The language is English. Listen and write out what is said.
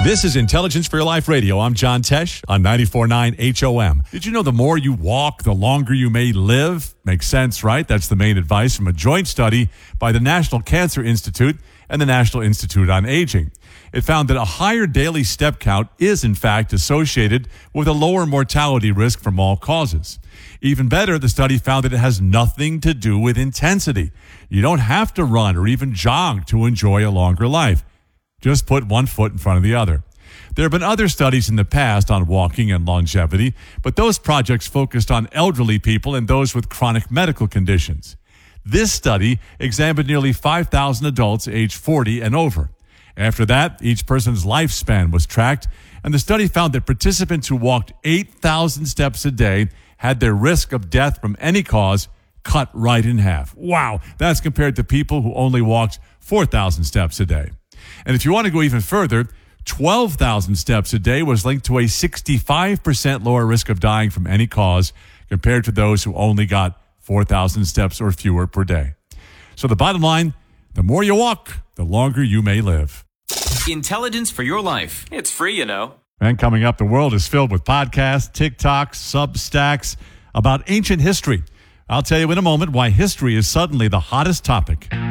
This is Intelligence for Your Life Radio. I'm John Tesh on 94.9 HOM. Did you know the more you walk, the longer you may live? Makes sense, right? That's the main advice from a joint study by the National Cancer Institute and the National Institute on Aging. It found that a higher daily step count is, in fact, associated with a lower mortality risk from all causes. Even better, the study found that it has nothing to do with intensity. You don't have to run or even jog to enjoy a longer life. Just put one foot in front of the other. There have been other studies in the past on walking and longevity, but those projects focused on elderly people and those with chronic medical conditions. This study examined nearly 5,000 adults aged 40 and over. After that, each person's lifespan was tracked, and the study found that participants who walked 8,000 steps a day had their risk of death from any cause cut right in half. Wow, that's compared to people who only walked 4,000 steps a day. And if you want to go even further, 12,000 steps a day was linked to a 65% lower risk of dying from any cause compared to those who only got 4,000 steps or fewer per day. So the bottom line, the more you walk, the longer you may live. Intelligence for your life. It's free, you know. And coming up, the world is filled with podcasts, TikToks, Substacks about ancient history. I'll tell you in a moment why history is suddenly the hottest topic.